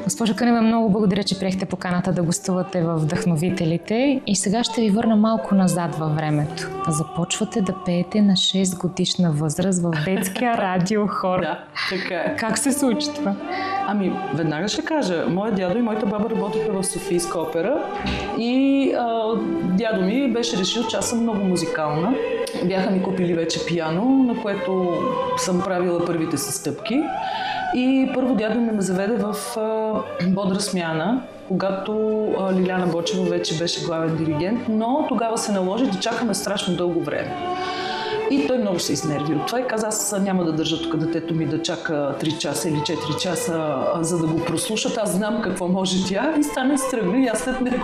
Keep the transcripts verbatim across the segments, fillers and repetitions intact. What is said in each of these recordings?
Госпожо Кънева, много благодаря, че приехте поканата да гостувате в Вдъхновителите и сега ще ви върна малко назад във времето. Започвате да пеете на шест годишна възраст в детския радиохор. Да, така е. Как се случи това? Ами, веднага ще кажа. Моя дядо и моята баба работеха в Софийска опера и а, дядо ми беше решил, че аз съм много музикална. Бяха ми купили вече пиано, на което съм правила първите си стъпки. И първо дядо ми ме заведе в а, бодра смяна, когато а, Лиляна Бочева вече беше главен диригент, но тогава се наложи да чакаме страшно дълго време. И той много се изнерви от това и каза, аз няма да държа тук детето ми да чака три часа или четири часа, а, за да го прослушат. Аз знам какво може тя и стана и стръгна и аз след него.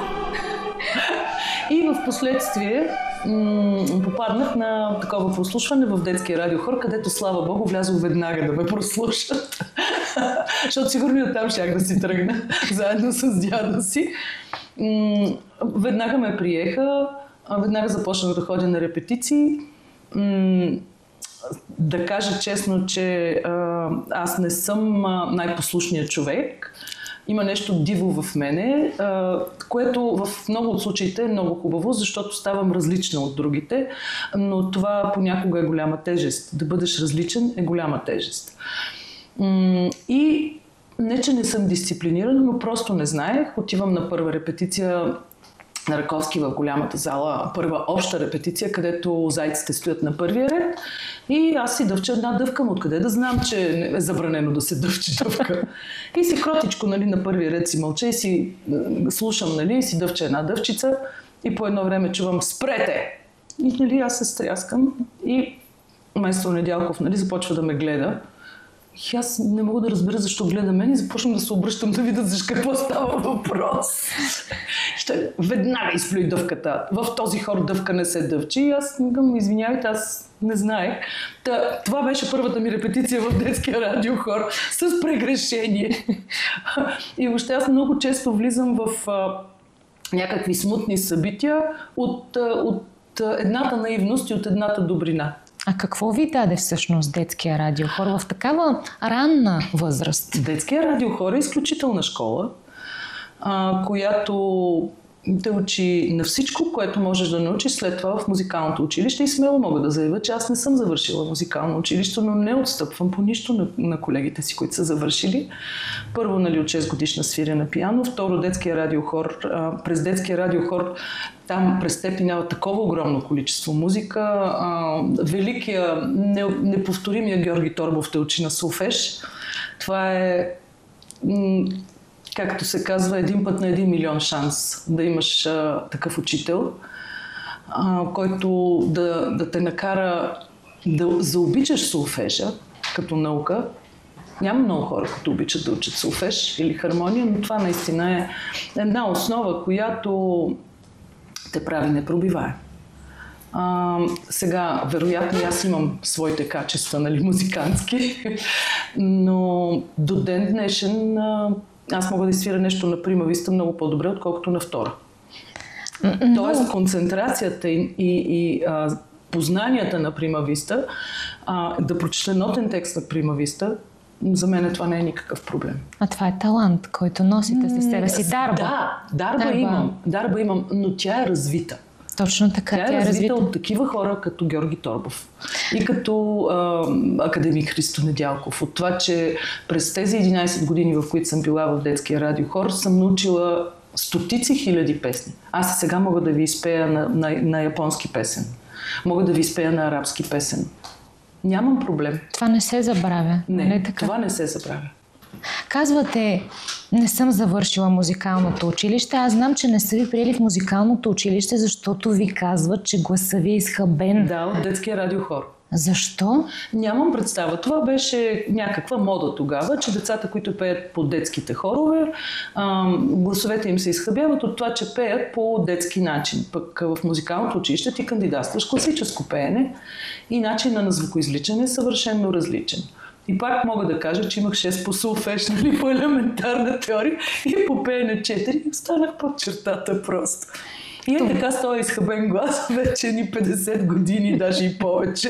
И в последствие м- попаднах на такова прослушване в детския радиохор, където, слава Богу, влязох веднага да ме прослушат. Защото сигурно и оттам щях да си тръгна, заедно с дядо си. М- веднага ме приеха, веднага започнах да ходя на репетиции. М- да кажа честно, че а, аз не съм а, най-послушният човек. Има нещо диво в мене, което в много от случаите е много хубаво, защото ставам различна от другите, но това понякога е голяма тежест. Да бъдеш различен е голяма тежест. И не, че не съм дисциплинирана, но просто не знаех. Отивам на първа репетиция на Раковски в голямата зала, първа обща репетиция, където зайците стоят на първия ред и аз си дъвча една дъвка, но откъде да знам, че е забранено да се дъвче дъвка. И си кротичко, нали, на първия ред си мълча и си слушам, нали, и си дъвча една дъвчица и по едно време чувам "спрете!" И, нали, аз се стряскам и майстор Недялков, нали, започва да ме гледа. И аз не мога да разбера защо гледа мен и започвам да се обръщам да видя за какво става въпрос. Ще веднага изплюй дъвката. В този хор дъвка не се дъвчи и аз му извинявайте, аз не знаех. Та, това беше първата ми репетиция в детския радиохор с прегрешение. И въобще аз много често влизам в а, някакви смутни събития от, от едната наивност и от едната добрина. А какво ви даде всъщност детския радиохор в такава ранна възраст? Детския радиохор е изключителна школа, а, която те учи на всичко, което можеш да научиш след това в музикалното училище и смело мога да заявя, че аз не съм завършила музикално училище, но не отстъпвам по нищо на, на колегите си, които са завършили. Първо, нали, от шест годишна свиря на пиано, второ детския радиохор. А, през детския радиохор там през теб минава такова огромно количество музика. А, великия, не, неповторимия Георги Торбов те учи на солфеж. Това е, м- както се казва, един път на един милион шанс да имаш а, такъв учител, а, който да, да те накара да заобичаш солфежа като наука. Няма много хора, които обичат да учат солфеж или хармония, но това наистина е една основа, която те прави непробиваем. А, сега, вероятно, аз имам своите качества, нали, музикантски, но до ден днешен а, аз мога да изсвиря нещо на прима виста много по-добре, отколкото на втора. Но... Тоест, концентрацията и, и, и а, познанията на прима виста, а, да прочета нотен текст на прима виста, за мен това не е никакъв проблем. А това е талант, който носите с себе си. Дарба. Да, дарба, дарба. имам, дарба имам, но тя е развита. Точно така. Тя, тя е развита, развита от такива хора като Георги Торбов и като а, академик Христо Недялков. От това, че през тези единайсет години, в които съм била в детския радиохор, съм научила стотици хиляди песни. Аз сега мога да ви изпея на, на, на японски песен. Мога да ви изпея на арабски песен. Нямам проблем. Това не се забравя. Не, не така? Това не се забравя. Казвате, не съм завършила музикалното училище. Аз знам, че не са ви приели в музикалното училище, защото ви казват, че гласа ви е изхабен. Да, от детския радиохор. Защо? Нямам представа. Това беше някаква мода тогава, че децата, които пеят по детските хорове, гласовете им се изхабяват от това, че пеят по детски начин. Пък в музикалното училище ти кандидатстваш класическо пеене и начинът на звукоизличане е съвършено различен. И пак мога да кажа, че имах шест по солфеж, нали, по елементарна теория и по пеене четири и останах под чертата просто. И е така с този изхабен глас, вече ни петдесет години, даже и повече,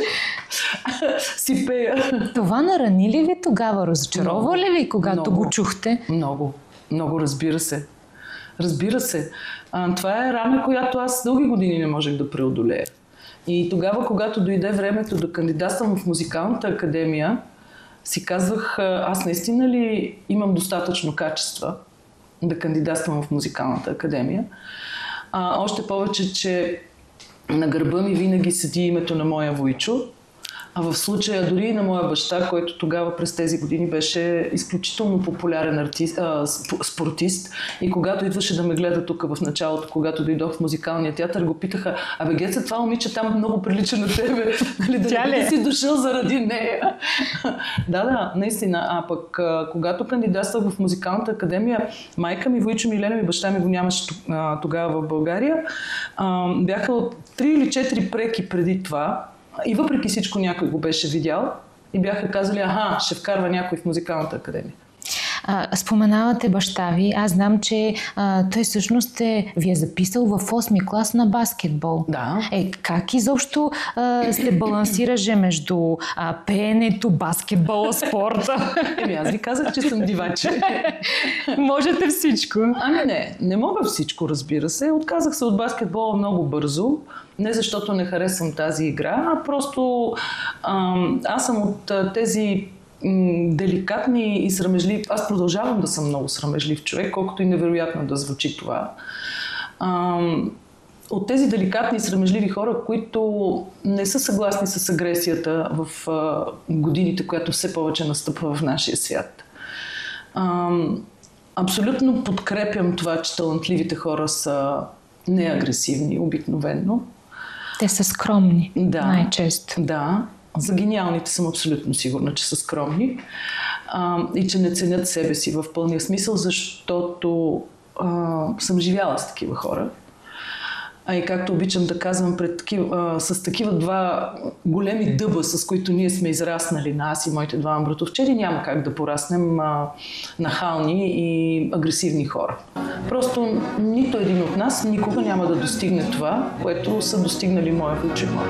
си пея. Това нарани ли ви тогава? Разочарова ли ви, когато много, го чухте? Много. Много, разбира се. Разбира се. А, това е рана, която аз дълги години не можех да преодолея. И тогава, когато дойде времето да кандидатствам в музикалната академия, си казвах, аз наистина ли имам достатъчно качества да кандидатствам в музикалната академия. А, още повече, че на гърба ми винаги седи името на моя вуйчо, а в случая дори и на моя баща, който тогава през тези години беше изключително популярен артист, а, спортист. И когато идваше да ме гледа тук в началото, когато дойдох в музикалния театър, го питаха: абе, Геца, това момиче там много прилича на тебе. Нали, да не си дошъл заради нея. Да, да, наистина. А пък когато кандидатствах в музикалната академия, майка ми, вуйчо ми, Лена ми, баща ми го нямаше тогава в България. Бяха три или четири преки преди това. И въпреки всичко някой го беше видял и бяха казали: аха, ще вкарва някой в музикалната академия. А, споменавате баща ви. Аз знам, че а, той всъщност е, ви е записал в осми клас на баскетбол. Да. Е, как изобщо а, се балансираше между а, пеенето, баскетбола, спорта? Еми, аз ви казах, че съм диваче. Можете всичко. Ами не, не мога всичко, разбира се. Отказах се от баскетбола много бързо. Не защото не харесвам тази игра, а просто ам, аз съм от тези деликатни и срамежливи. Аз продължавам да съм много срамежлив човек, колкото и невероятно да звучи това. Ам, от тези деликатни и срамежливи хора, които не са съгласни с агресията в а, годините, която все повече настъпва в нашия свят. Ам, абсолютно подкрепям това, че талантливите хора са неагресивни обикновено. Те са скромни, да, най-често. Да. За гениалните съм абсолютно сигурна, че са скромни а, и че не ценят себе си в пълния смисъл, защото а, съм живяла с такива хора. А и както обичам да казвам, пред такива, а, с такива два големи дъба, с които ние сме израснали, на аз и моите двама братовчери, няма как да пораснем а, нахални и агресивни хора. Просто нито един от нас никога няма да достигне това, което са достигнали моя вуйчо и моя